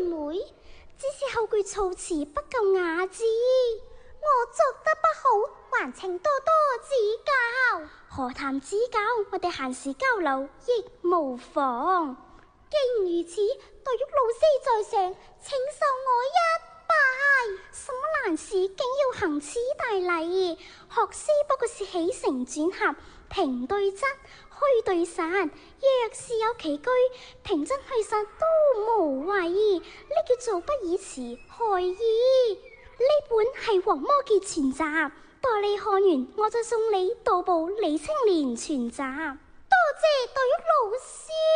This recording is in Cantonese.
會，只是後句措辭不夠雅致，我作得不好，還請多多指教。何談指教，我哋閒時交流亦無妨。既然如此，黛玉老師在上，請受我一拜。什麼難事，竟要行此大禮？學師不過是起承轉合，平對質，虛對實。若是有其居，平真虛實都無謂。呢叫做不以詞害意。呢本係黃魔傑全集，待你看完，我再送你道部李青蓮全集。多謝黛玉老師。